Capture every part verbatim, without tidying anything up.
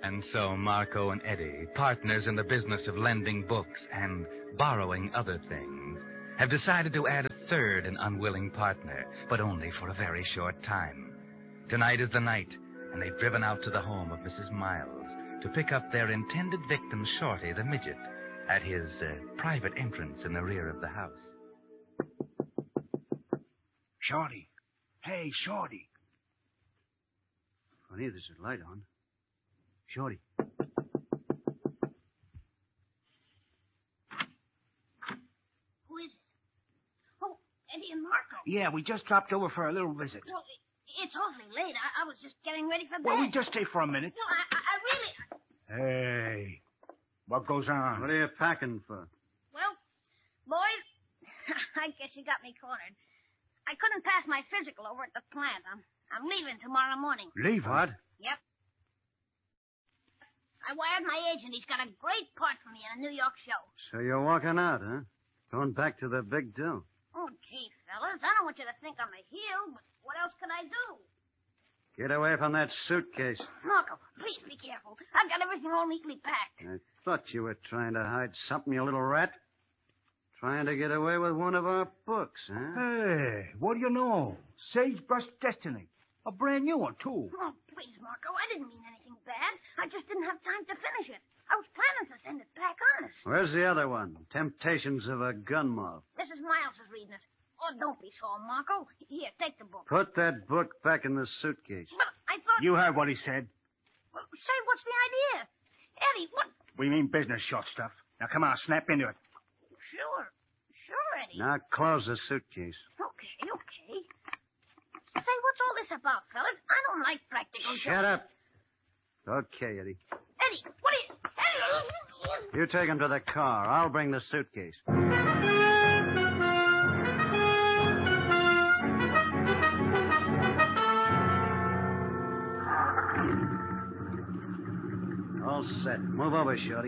And so Marco and Eddie, partners in the business of lending books and borrowing other things, have decided to add a third and unwilling partner, but only for a very short time. Tonight is the night, and they've driven out to the home of Missus Miles to pick up their intended victim, Shorty, the midget, at his uh, private entrance in the rear of the house. Shorty. Hey, Shorty. Funny, there's a light on. Shorty. Who is it? Oh, Eddie and Marco. Yeah, we just dropped over for a little visit. Well, it's awfully late. I, I was just getting ready for bed. Well, we just stay for a minute. No, I, I, I really... Hey, what goes on? What are you packing for? Well, boys, I guess you got me cornered. I couldn't pass my physical over at the plant. I'm, I'm leaving tomorrow morning. Leave What? Yep. I wired my agent. He's got a great part for me in a New York show. So you're walking out, huh? Going back to the big do. Oh, gee, fellas, I don't want you to think I'm a heel, but what else can I do? Get away from that suitcase. Marco, please be careful. I've got everything all neatly packed. I thought you were trying to hide something, you little rat. Trying to get away with one of our books, huh? Hey, what do you know? Sagebrush Destiny. A brand new one, too. Oh, please, Marco, I didn't mean anything bad. I just didn't have time to finish it. I was planning to send it back honest. Where's the other one? Temptations of a Gun Moth. Missus Miles is reading it. Oh, don't be so, Marco. Here, take the book. Put that book back in the suitcase. But I thought... You heard what he said. Well, say, what's the idea? Eddie, what... We mean business, short stuff. Now, come on, snap into it. Sure. Sure, Eddie. Now close the suitcase. Okay, okay. Say, what's all this about, fellas? I don't like practical Shut jokes. up. Okay, Eddie. Eddie, what are you... Eddie! You take him to the car. I'll bring the suitcase. All set. Move over, Shorty.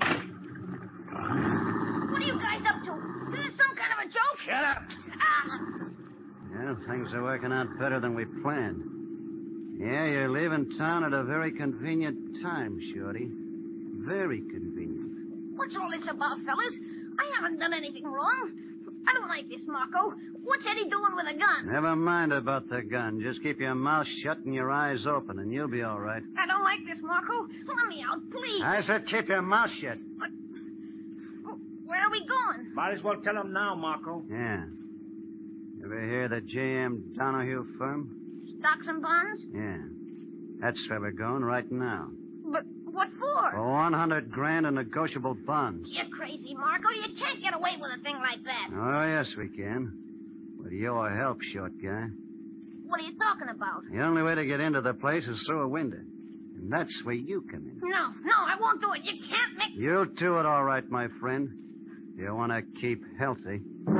What are you guys up to? Is this some kind of a joke? Shut up. Ah, Yeah, things are working out better than we planned. Yeah, you're leaving town at a very convenient time, Shorty. Very convenient. what's all this about, fellas? I haven't done anything wrong. I don't like this, Marco. What's Eddie doing with a gun? Never mind about the gun. Just keep your mouth shut and your eyes open, and you'll be all right. I don't like this, Marco. Let me out, please. I said keep your mouth shut. But, where are we going? Might as well tell him now, Marco. Yeah. Ever hear the J M Donahue firm? Stocks and bonds? Yeah. That's where we're going right now. But what for? For one hundred grand in negotiable bonds. You're crazy, Marco. You can't get away with a thing like that. Oh, yes, we can. With your help, short guy. What are you talking about? The only way to get into the place is through a window. And that's where you come in. No, no, I won't do it. You can't make... You'll do it all right, my friend. You want to keep healthy.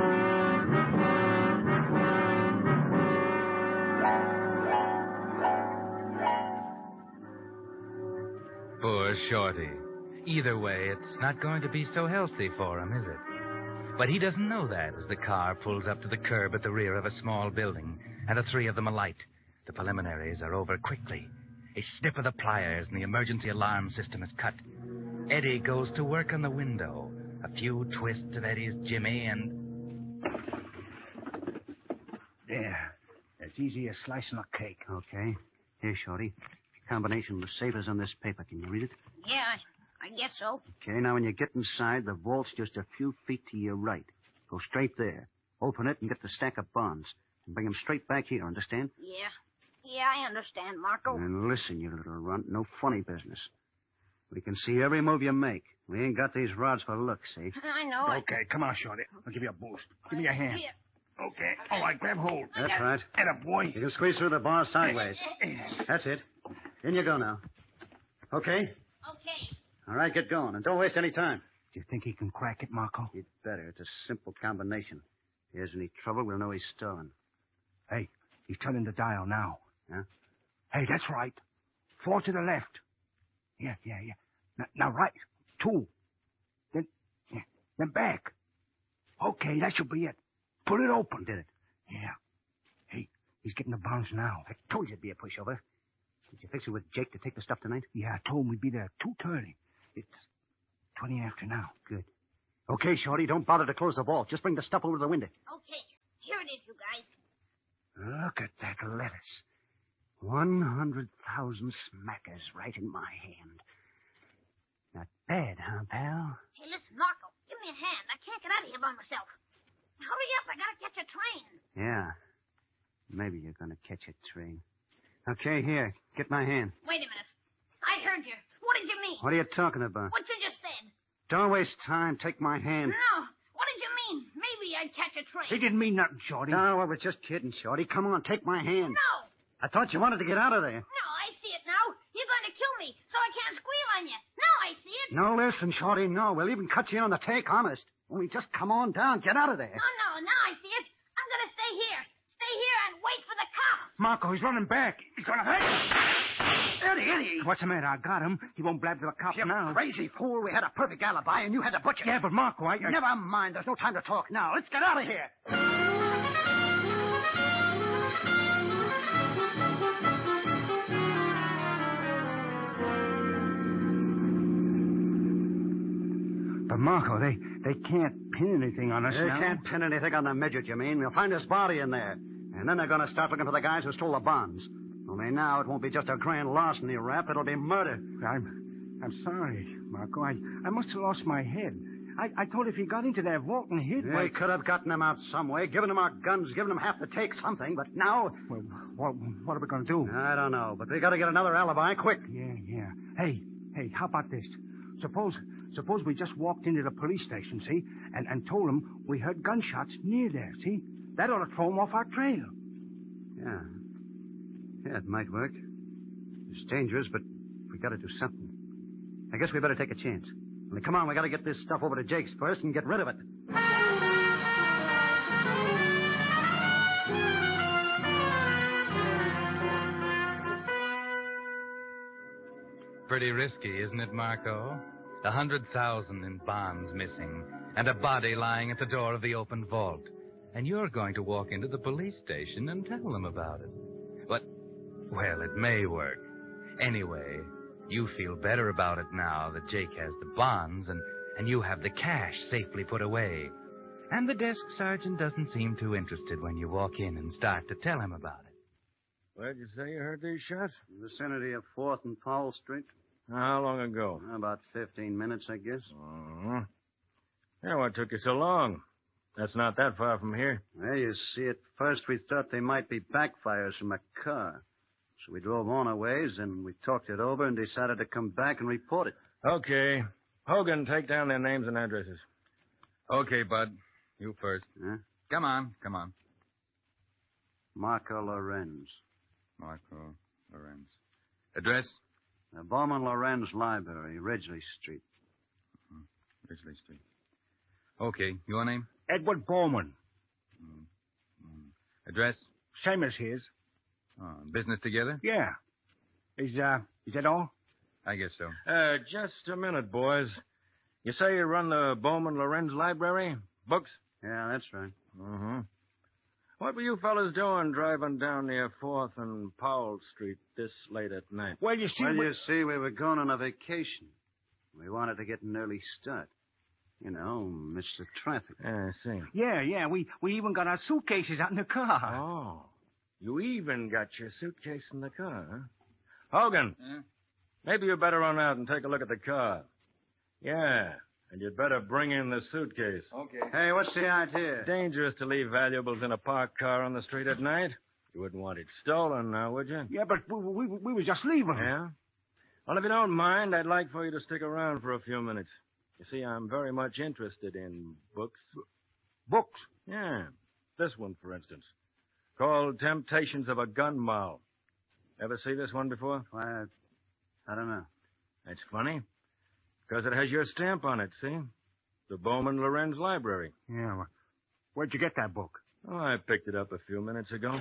Poor Shorty. Either way, it's not going to be so healthy for him, is it? But he doesn't know that as the car pulls up to the curb at the rear of a small building, and the three of them alight. The preliminaries are over quickly. A snip of the pliers and the emergency alarm system is cut. Eddie goes to work on the window. A few twists of Eddie's jimmy and... There. That's easy as slicing a cake. Okay. Here, Shorty. Combination of the savers on this paper. Can you read it? Yeah, I, I guess so. Okay, now when you get inside, the vault's just a few feet to your right. Go straight there. Open it and get the stack of bonds. And bring them straight back here, understand? Yeah. Yeah, I understand, Marco. And listen, you little runt. No funny business. We can see every move you make. We ain't got these rods for looks, see? I know it. Okay, come on, Shorty. I'll give you a boost. Give me a hand. Here. Okay. All right, grab hold. That's right. Atta boy. You can squeeze through the bar sideways. That's it. In you go now. Okay? Okay. All right, get going. And don't waste any time. Do you think he can crack it, Marco? You'd better. It's a simple combination. If there's any trouble, we'll know he's stolen. Hey, he's turning the dial now. Huh? Hey, that's right. Four to the left. Yeah, yeah, yeah. Now, now right. Two. Then, yeah, then back. Okay, that should be it. Put it open. Did it? Yeah. Hey, he's getting the bonds now. I told you it'd be a pushover. Did you fix it with Jake to take the stuff tonight? Yeah, I told him we'd be there two thirty. It's twenty after now. Good. Okay, Shorty, don't bother to close the vault. Just bring the stuff over to the window. Okay. Here it is, you guys. Look at that lettuce. One hundred thousand smackers right in my hand. Not bad, huh, pal? Hey, listen, Marco, give me a hand. I can't get out of here by myself. Hurry up, I gotta catch a train. Yeah. Maybe you're gonna catch a train. Okay, here. Get my hand. Wait a minute. I heard you. What did you mean? What are you talking about? What you just said. Don't waste time. Take my hand. No. What did you mean? Maybe I'd catch a train. He didn't mean nothing, Shorty. No, I was just kidding, Shorty. Come on, take my hand. No. I thought you wanted to get out of there. No, I see it now. You're going to kill me, so I can't squeal on you. Now I see it. No, listen, Shorty, no. We'll even cut you in on the take, honest. Only just come on down. Get out of there. No, no, now I see it. I'm going to stay here. Stay here and wait for the cops. Marco, he's running back. He's gonna... Eddie, Eddie. What's the matter? I got him. He won't blab to the cops You now. crazy fool. We had a perfect alibi, and you had to butcher. Yeah, but Marco, I... I... Never mind. There's no time to talk now. Let's get out of here. But, Marco, they, they can't pin anything on us They now. can't pin anything on the midget, you mean? We'll find his body in there. And then they're going to start looking for the guys who stole the bonds. Only now it won't be just a grand larceny rap. It'll be murder. I'm, I'm sorry, Marco. I, I must have lost my head. I, I thought if he got into that vault and hid... We could have gotten him out some way, given him our guns, given him half to take something, but now... Well, what, what are we going to do? I don't know, but we got to get another alibi quick. Yeah, yeah. Hey, hey, how about this? Suppose suppose we just walked into the police station, see, and, and told them we heard gunshots near there, see? That ought to throw them off our trail. Yeah. Yeah, it might work. It's dangerous, but we got to do something. I guess we better take a chance. Only come on, we got to get this stuff over to Jake's first and get rid of it. Pretty risky, isn't it, Marco? A hundred thousand in bonds missing, and a body lying at the door of the open vault. And you're going to walk into the police station and tell them about it. But, well, it may work. Anyway, you feel better about it now that Jake has the bonds and, and you have the cash safely put away. And the desk sergeant doesn't seem too interested when you walk in and start to tell him about it. Where'd you say you heard these shots? In the vicinity of fourth and Powell Street. How long ago? About fifteen minutes, I guess. Uh-huh. Yeah, what took you so long? That's not that far from here. Well, you see, at first we thought they might be backfires from a car. So we drove on a ways, and we talked it over and decided to come back and report it. Okay. Hogan, take down their names and addresses. Okay, Bud. You first. Huh? Come on, come on. Marco Lorenz. Marco Lorenz. Address? Uh, Bowman Lorenz Library, Ridgely Street. Uh-huh. Ridgely Street. Okay, your name? Edward Bowman. Mm-hmm. Address? Same as his. Oh, business together? Yeah. Is, uh, is that all? I guess so. Uh, just a minute, boys. You say you run the Bowman Lorenz Library? Books? Yeah, that's right. Mm-hmm. What were you fellas doing driving down near fourth and Powell Street this late at night? Well, you see... Well, we... you see, we were going on a vacation. We wanted to get an early start. You know, miss the traffic. I see. Yeah, yeah, we, we even got our suitcases out in the car. Oh. You even got your suitcase in the car, huh? Hogan. Yeah? Maybe you better run out and take a look at the car. Yeah, and you'd better bring in the suitcase. Okay. Hey, what's the idea? It's dangerous to leave valuables in a parked car on the street at night. You wouldn't want it stolen now, would you? Yeah, but we, we, we was just leaving. Yeah? Well, if you don't mind, I'd like for you to stick around for a few minutes. You see, I'm very much interested in books. Books? Yeah. This one, for instance. Called Temptations of a Gun Moll. Ever see this one before? Why, I don't know. That's funny. Because it has your stamp on it, see? The Bowman Lorenz Library. Yeah, well, where'd you get that book? Oh, I picked it up a few minutes ago.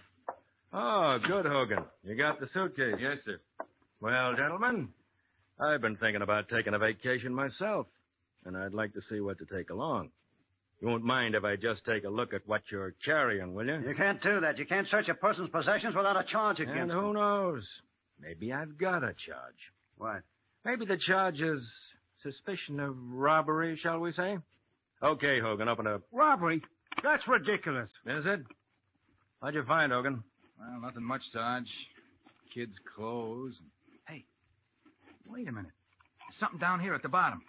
Oh, good, Hogan. You got the suitcase. Yes, sir. Well, gentlemen, I've been thinking about taking a vacation myself, and I'd like to see what to take along. You won't mind if I just take a look at what you're carrying, will you? You can't do that. You can't search a person's possessions without a charge against And them. who knows? maybe I've got a charge. What? Maybe the charge is suspicion of robbery, shall we say? Okay, Hogan, open up. Robbery? That's ridiculous. Is it? What'd you find, Hogan? Well, nothing much, Sarge. Kids' clothes. Hey, wait a minute. There's something down here at the bottom.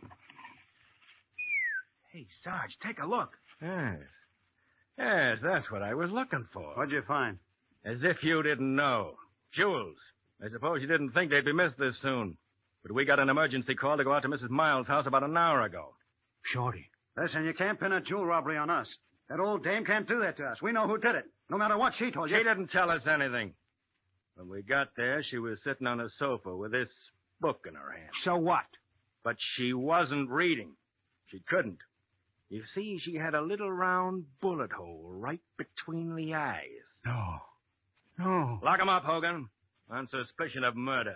Hey, Sarge, take a look. Yes. Yes, that's what I was looking for. What'd you find? As if you didn't know. Jewels. I suppose you didn't think they'd be missed this soon. But we got an emergency call to go out to Missus Miles' house about an hour ago. Shorty. Listen, you can't pin a jewel robbery on us. That old dame can't do that to us. We know who did it, no matter what she told you. She didn't tell us anything. When we got there, she was sitting on a sofa with this book in her hand. So what? But she wasn't reading. She couldn't. You see, she had a little round bullet hole right between the eyes. No. No. Lock 'em up, Hogan, on suspicion of murder.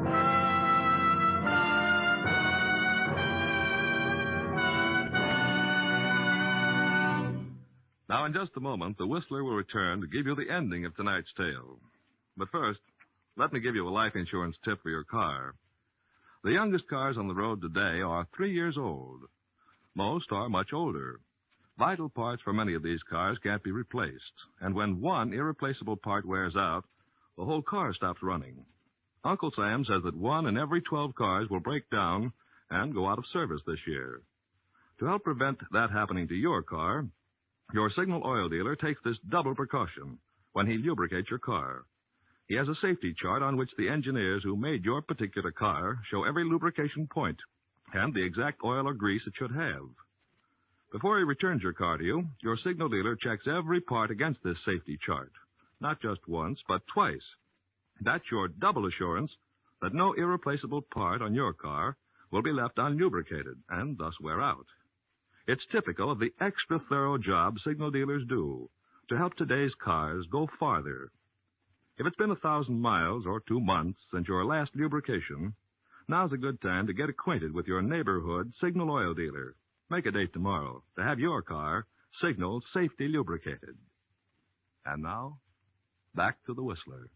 Now, in just a moment, the Whistler will return to give you the ending of tonight's tale. But first, let me give you a life insurance tip for your car. The youngest cars on the road today are three years old. Most are much older. Vital parts for many of these cars can't be replaced. And when one irreplaceable part wears out, the whole car stops running. Uncle Sam says that one in every twelve cars will break down and go out of service this year. To help prevent that happening to your car, your Signal oil dealer takes this double precaution when he lubricates your car. He has a safety chart on which the engineers who made your particular car show every lubrication point and the exact oil or grease it should have. Before he returns your car to you, your Signal dealer checks every part against this safety chart, not just once, but twice. That's your double assurance that no irreplaceable part on your car will be left unlubricated and thus wear out. It's typical of the extra thorough job Signal dealers do to help today's cars go farther. If it's been a thousand miles or two months since your last lubrication, now's a good time to get acquainted with your neighborhood Signal oil dealer. Make a date tomorrow to have your car Signal safety lubricated. And now, back to the Whistler.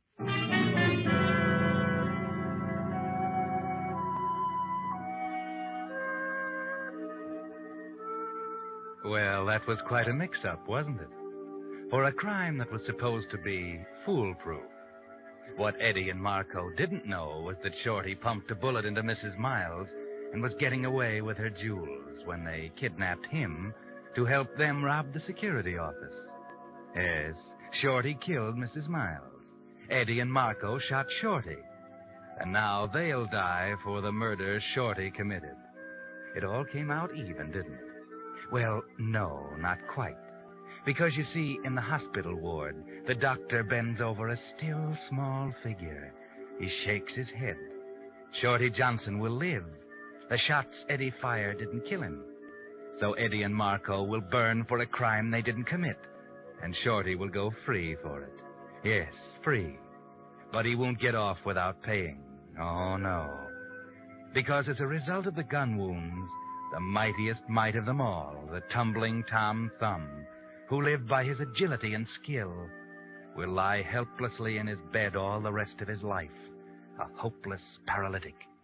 Well, that was quite a mix-up, wasn't it? For a crime that was supposed to be foolproof. What Eddie and Marco didn't know was that Shorty pumped a bullet into Missus Miles and was getting away with her jewels when they kidnapped him to help them rob the security office. Yes, Shorty killed Missus Miles. Eddie and Marco shot Shorty. And now they'll die for the murder Shorty committed. It all came out even, didn't it? Well, no, not quite. Because, you see, in the hospital ward, the doctor bends over a still small figure. He shakes his head. Shorty Johnson will live. The shots Eddie fired didn't kill him. So Eddie and Marco will burn for a crime they didn't commit. And Shorty will go free for it. Yes, free. But he won't get off without paying. Oh, no. Because as a result of the gun wounds, the mightiest might of them all, the tumbling Tom Thumb, who lived by his agility and skill, will lie helplessly in his bed all the rest of his life, a hopeless paralytic.